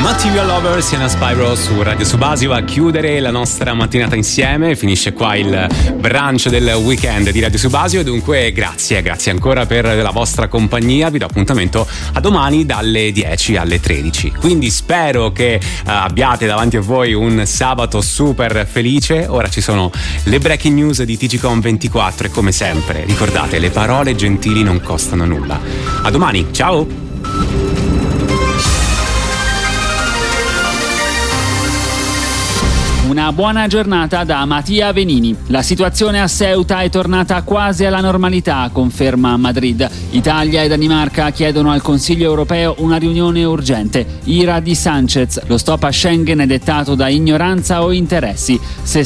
Material Lover, Sienna Spyro su Radio Subasio a chiudere la nostra mattinata insieme. Finisce qua il brunch del weekend di Radio Subasio, dunque grazie ancora per la vostra compagnia. Vi do appuntamento a domani dalle 10 alle 13. Quindi spero che abbiate davanti a voi un sabato super felice. Ora ci sono le breaking news di TGCOM 24 e come sempre ricordate, le parole gentili non costano nulla. A domani, ciao! Una buona giornata da Mattia Venini. La situazione a Ceuta è tornata quasi alla normalità, conferma Madrid. Italia e Danimarca chiedono al Consiglio europeo una riunione urgente. Ira di Sanchez. Lo stop a Schengen è dettato da ignoranza o interessi.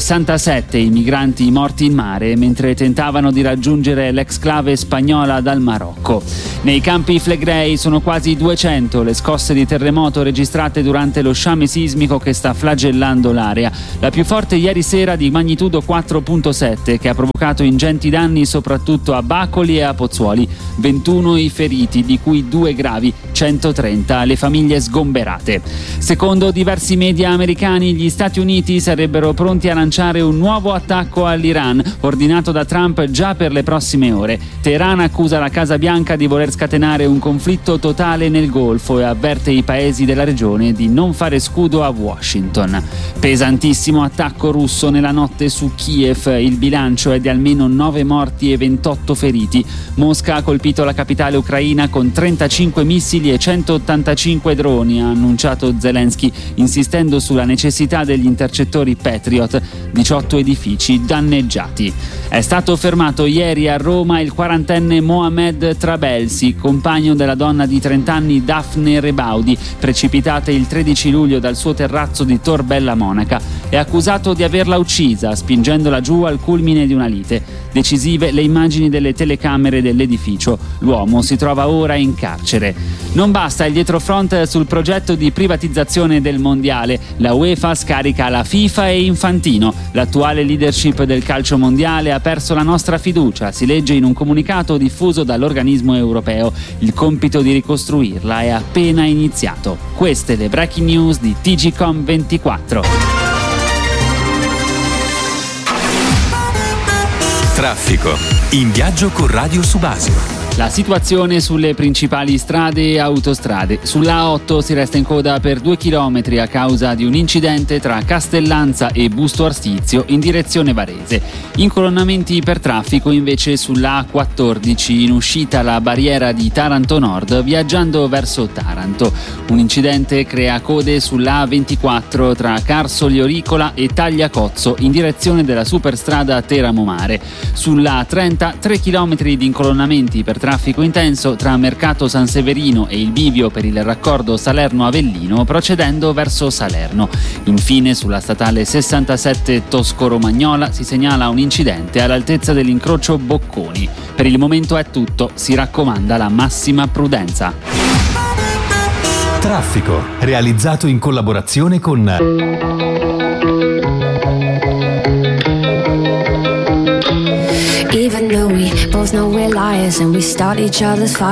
67 i migranti morti in mare mentre tentavano di raggiungere l'exclave spagnola dal Marocco. Nei campi Flegrei sono quasi 200 le scosse di terremoto registrate durante lo sciame sismico che sta flagellando l'area. La più forte ieri sera di magnitudo 4.7 che ha provocato ingenti danni soprattutto a Bacoli e a Pozzuoli. 21 i feriti, di cui 2 gravi, 130 le famiglie sgomberate. Secondo diversi media americani, gli Stati Uniti sarebbero pronti a lanciare un nuovo attacco all'Iran, ordinato da Trump già per le prossime ore. Teheran accusa la Casa Bianca di voler scatenare un conflitto totale nel Golfo e avverte i paesi della regione di non fare scudo a Washington. Pesantissimo attacco russo nella notte su Kiev, il bilancio è di almeno 9 morti e 28 feriti. Mosca ha colpito la capitale ucraina con 35 missili e 185 droni, ha annunciato Zelensky, insistendo sulla necessità degli intercettori Patriot. 18 edifici danneggiati. È stato fermato ieri a Roma il 40enne Mohamed Trabelsi, compagno della donna di 30 anni Daphne Rebaudi, precipitata il 13 luglio dal suo terrazzo di Tor Bella Monaca. È accusato di averla uccisa, spingendola giù al culmine di una lite. Decisive le immagini delle telecamere dell'edificio. L'uomo si trova ora in carcere. Non basta il dietrofront sul progetto di privatizzazione del mondiale. La UEFA scarica la FIFA e Infantino. L'attuale leadership del calcio mondiale ha perso la nostra fiducia, si legge in un comunicato diffuso dall'organismo europeo. Il compito di ricostruirla è appena iniziato. Queste le breaking news di TGCOM 24. Traffico. In viaggio con Radio Subasio. La situazione sulle principali strade e autostrade. Sulla A8 si resta in coda per 2 chilometri a causa di un incidente tra Castellanza e Busto Arsizio in direzione Varese. Incolonnamenti per traffico invece sulla A14 in uscita alla barriera di Taranto Nord viaggiando verso Taranto. Un incidente crea code sulla A24 tra Carsoli Oricola e Tagliacozzo in direzione della superstrada Teramo Mare. Sulla A30 3 chilometri di incolonnamenti per traffico intenso tra Mercato San Severino e il bivio per il raccordo Salerno-Avellino procedendo verso Salerno. Infine sulla statale 67 Tosco-Romagnola si segnala un incidente all'altezza dell'incrocio Bocconi. Per il momento è tutto, si raccomanda la massima prudenza. Traffico, realizzato in collaborazione con Even though we both know we're liars and we start each other's fires.